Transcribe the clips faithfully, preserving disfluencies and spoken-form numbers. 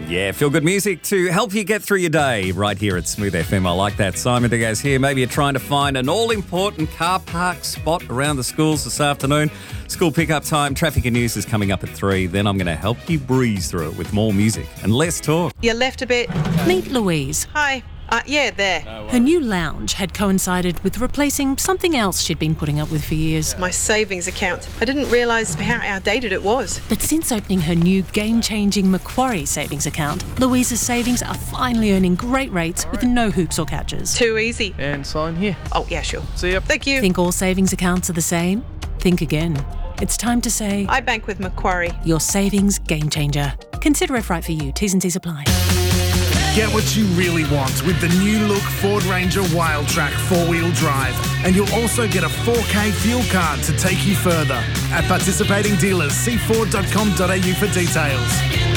Yeah, feel good music to help you get through your day right here at Smooth F M. I like that. Simon Digo's here. Maybe you're trying to find an all-important car park spot around the schools this afternoon. School pickup time, traffic and news is coming up at three. Then I'm going to help you breeze through it with more music and less talk. You left a bit. Meet Louise. Hi. Uh, yeah, there. Her new lounge had coincided with replacing something else she'd been putting up with for years. My savings account. I didn't realise how outdated it was. But since opening her new game-changing Macquarie savings account, Louise's savings are finally earning great rates with no hoops or catches. Too easy. And sign here. Oh, yeah, sure. See ya. Thank you. Think all savings accounts are the same? Think again. It's time to say... I bank with Macquarie. Your savings game changer. Consider if right for you. T's and C's apply. Get what you really want with the new look Ford Ranger Wildtrak four-wheel drive. And you'll also get a four K fuel card to take you further. At participating dealers, see ford dot com dot a u for details.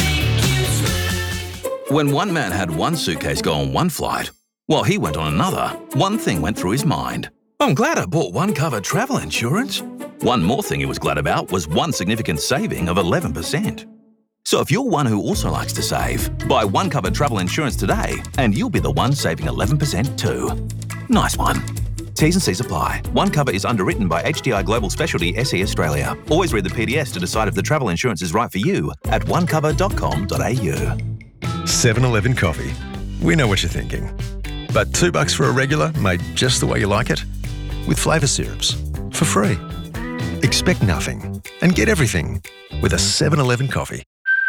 When one man had one suitcase go on one flight, while he went on another, one thing went through his mind. I'm glad I bought one cover travel insurance. One more thing he was glad about was one significant saving of eleven percent. So if you're one who also likes to save, buy one cover travel insurance today and you'll be the one saving eleven percent too. Nice one. T's and C's apply. One cover is underwritten by H D I Global Specialty S E Australia. Always read the P D S to decide if the travel insurance is right for you at one cover dot com dot a u. seven eleven coffee. We know what you're thinking. But two bucks for a regular made just the way you like it? With flavour syrups. For free. Expect nothing and get everything with a seven eleven coffee.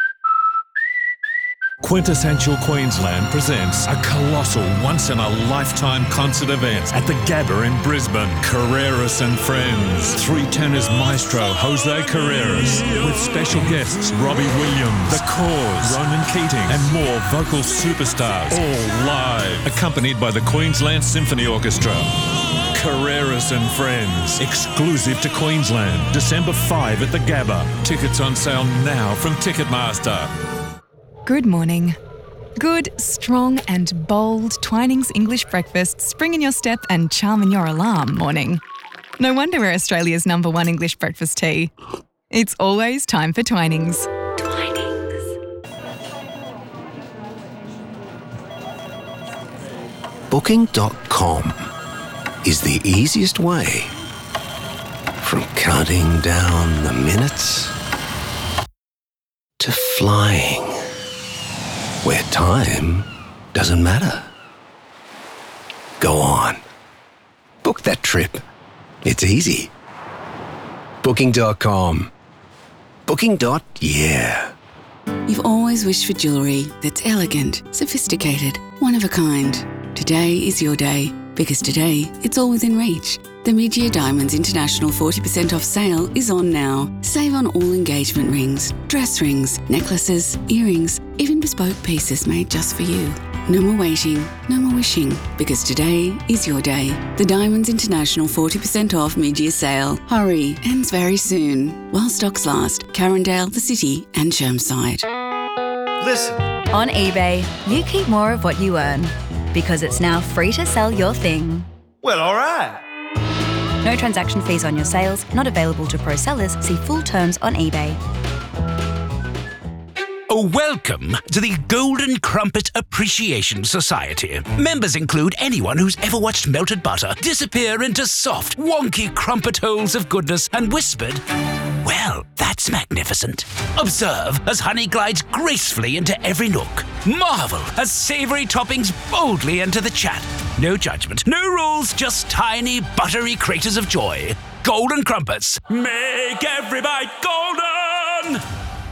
Quintessential Queensland presents a colossal once-in-a-lifetime concert event at the Gabba in Brisbane. Carreras and Friends. Three tenors maestro Jose Carreras with special guests Robbie Williams, The Cause, Ronan Keating and more vocal superstars, all live, accompanied by the Queensland Symphony Orchestra. Carreras and Friends, exclusive to Queensland, December fifth at the Gabba. Tickets on sale now from Ticketmaster. Good morning. Good, strong and bold Twinings English breakfast spring in your step and charm in your alarm morning. No wonder we're Australia's number one English breakfast tea. It's always time for Twinings. Twinings. Booking dot com is the easiest way from counting down the minutes to flying where time doesn't matter. Go on. Book that trip. It's easy. Booking dot com. Booking. Yeah. You've always wished for jewellery that's elegant, sophisticated, one of a kind. Today is your day, because today it's all within reach. The Mid-Year Diamonds International forty percent off sale is on now. Save on all engagement rings, dress rings, necklaces, earrings, even bespoke pieces made just for you. No more waiting, no more wishing, because today is your day. The Diamonds International forty percent off mid-year sale. Hurry, ends very soon. While stocks last. Carindale, the City and Chermside. Listen. On eBay, you keep more of what you earn, because it's now free to sell your thing. Well, all right. No transaction fees on your sales, not available to pro sellers. See full terms on eBay. Oh, welcome to the Golden Crumpet Appreciation Society. Members include anyone who's ever watched melted butter disappear into soft, wonky crumpet holes of goodness and whispered, well, that's magnificent. Observe as honey glides gracefully into every nook. Marvel as savoury toppings boldly enter the chat. No judgment, no rules, just tiny, buttery craters of joy. Golden Crumpets. Make every bite golden!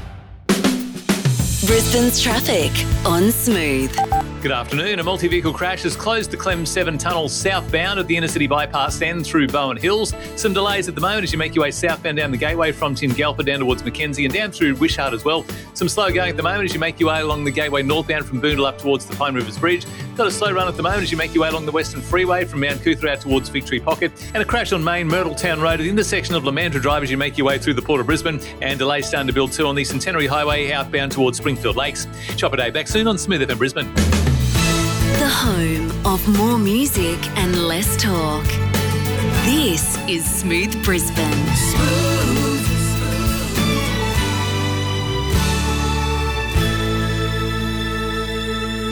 Brisbane's traffic on Smooth. Good afternoon. A multi-vehicle crash has closed the Clem seven tunnel southbound at the inner city bypass and through Bowen Hills. Some delays at the moment as you make your way southbound down the Gateway from Tingalpa down towards Mackenzie and down through Wishart as well. Some slow going at the moment as you make your way along the Gateway northbound from Boondall up towards the Pine Rivers Bridge. Got a slow run at the moment as you make your way along the Western Freeway from Mount Coother out towards Victory Pocket. And a crash on Main Myrtletown Road at the intersection of Lamandra Drive as you make your way through the Port of Brisbane. And delays starting to build too on the Centenary Highway outbound towards Springfield Lakes. Chopper Day back soon on Smooth F M Brisbane. The home of more music and less talk. This is Smooth Brisbane. Smooth.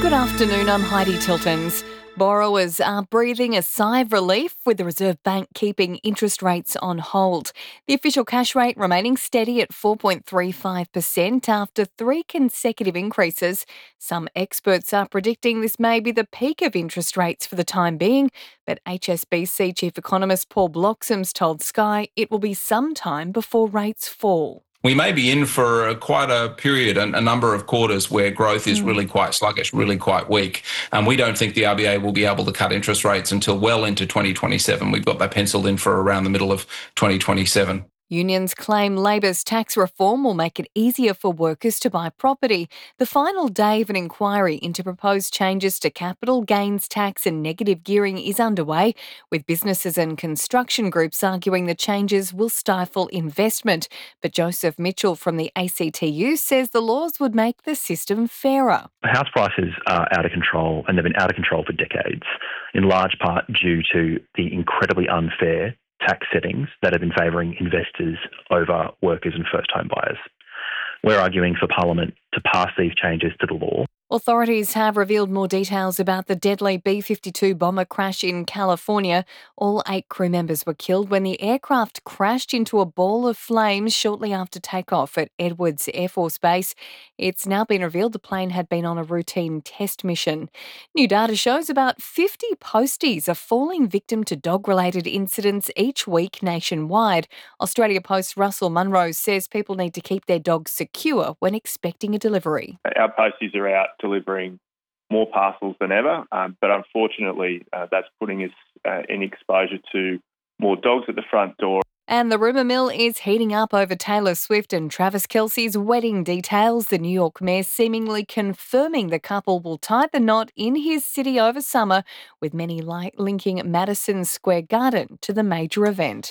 Good afternoon, I'm Heidi Tiltons. Borrowers are breathing a sigh of relief with the Reserve Bank keeping interest rates on hold. The official cash rate remaining steady at four point three five percent after three consecutive increases. Some experts are predicting this may be the peak of interest rates for the time being, but H S B C Chief Economist Paul Bloxham's told Sky it will be some time before rates fall. We may be in for quite a period, a number of quarters where growth is really quite sluggish, really quite weak. And we don't think the R B A will be able to cut interest rates until well into twenty twenty-seven. We've got that penciled in for around the middle of twenty twenty-seven. Unions claim Labor's tax reform will make it easier for workers to buy property. The final day of an inquiry into proposed changes to capital gains tax and negative gearing is underway, with businesses and construction groups arguing the changes will stifle investment. But Joseph Mitchell from the A C T U says the laws would make the system fairer. House prices are out of control, and they've been out of control for decades, in large part due to the incredibly unfair tax settings that have been favouring investors over workers and first-home buyers. We're arguing for Parliament to pass these changes to the law. Authorities have revealed more details about the deadly B fifty-two bomber crash in California. All eight crew members were killed when the aircraft crashed into a ball of flames shortly after takeoff at Edwards Air Force Base. It's now been revealed the plane had been on a routine test mission. New data shows about fifty posties are falling victim to dog-related incidents each week nationwide. Australia Post Russell Munro says people need to keep their dogs secure when expecting a delivery. Our posties are out delivering more parcels than ever, um, but unfortunately uh, that's putting us uh, in exposure to more dogs at the front door. And the rumour mill is heating up over Taylor Swift and Travis Kelce's wedding details. The New York mayor seemingly confirming the couple will tie the knot in his city over summer, with many li- linking Madison Square Garden to the major event.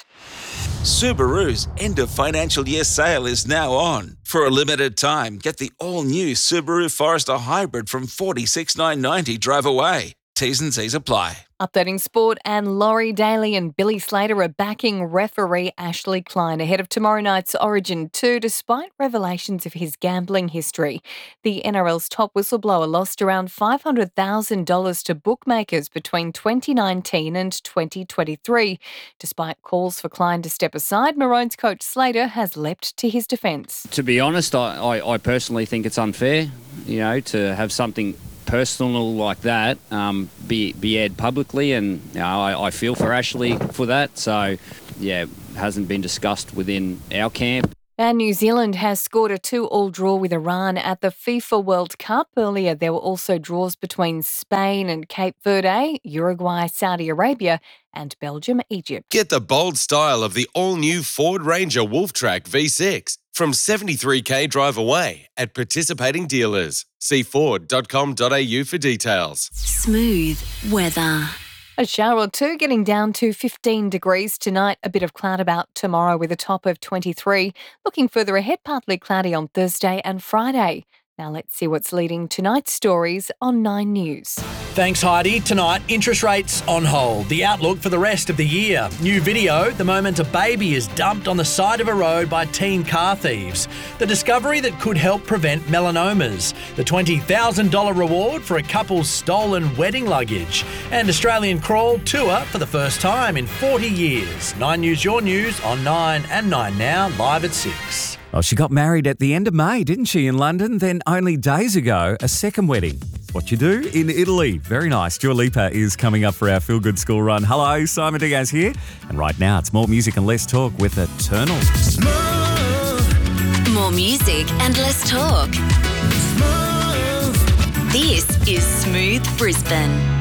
Subaru's end of financial year sale is now on. For a limited time, get the all-new Subaru Forester Hybrid from forty-six thousand nine hundred ninety dollars drive away. T's and C's apply. Updating sport, and Laurie Daly and Billy Slater are backing referee Ashley Klein ahead of tomorrow night's Origin two, despite revelations of his gambling history. The N R L's top whistleblower lost around five hundred thousand dollars to bookmakers between twenty nineteen and twenty twenty-three. Despite calls for Klein to step aside, Maroons coach Slater has leapt to his defence. To be honest, I, I, I personally think it's unfair, you know, to have something personal like that um, be be aired publicly, and you know, I, I feel for Ashley for that. So, yeah, it hasn't been discussed within our camp. And New Zealand has scored a two-all draw with Iran at the FIFA World Cup. Earlier, there were also draws between Spain and Cape Verde, Uruguay, Saudi Arabia, and Belgium, Egypt. Get the bold style of the all-new Ford Ranger Wolftrack V six from seventy-three thousand drive away at participating dealers. See ford dot com dot a u for details. Smooth weather. A shower or two, getting down to fifteen degrees tonight. A bit of cloud about tomorrow with a top of twenty-three. Looking further ahead, partly cloudy on Thursday and Friday. Now let's see what's leading tonight's stories on Nine News. Thanks, Heidi. Tonight, interest rates on hold. The outlook for the rest of the year. New video, the moment a baby is dumped on the side of a road by teen car thieves. The discovery that could help prevent melanomas. The twenty thousand dollars reward for a couple's stolen wedding luggage. And Australian Crawl tour for the first time in forty years. Nine News, your news on Nine and Nine Now, live at six. Well, she got married at the end of May, didn't she, in London? Then only days ago, a second wedding. What you do in Italy. Very nice. Dua Lipa is coming up for our Feel Good School Run. Hello, Simon Diaz here. And right now, it's more music and less talk with Eternal. Smooth. More music and less talk. Smooth. This is Smooth Brisbane.